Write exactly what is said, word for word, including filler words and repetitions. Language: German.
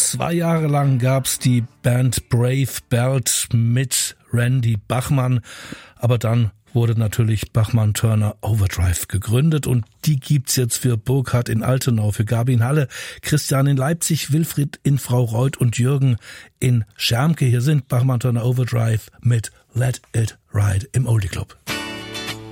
Zwei Jahre lang gab's die Band Brave Belt mit Randy Bachman, aber dann wurde natürlich Bachman Turner Overdrive gegründet und die gibt's jetzt für Burkhard in Altenau, für Gabi in Halle, Christian in Leipzig, Wilfried in Fraureuth und Jürgen in Schermke. Hier sind Bachman Turner Overdrive mit Let It Ride im Oldie Club.